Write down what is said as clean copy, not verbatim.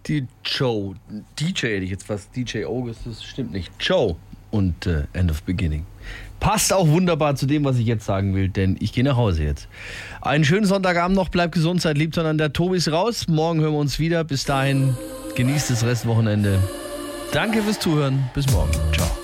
Die Joe, DJ hätte ich jetzt fast, DJ August, das stimmt nicht. Joe und End of Beginning. Passt auch wunderbar zu dem, was ich jetzt sagen will, denn ich gehe nach Hause jetzt. Einen schönen Sonntagabend noch, bleibt gesund, seid lieb zueinander. Tobi ist raus, morgen hören wir uns wieder. Bis dahin, genießt das Restwochenende. Danke fürs Zuhören, bis morgen. Ciao.